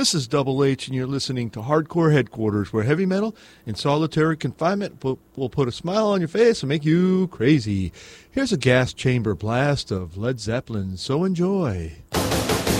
This is Double H, and you're listening to Hardcore Headquarters, where heavy metal in solitary confinement will put a smile on your face and make you crazy. Here's a gas chamber blast of Led Zeppelin, so enjoy.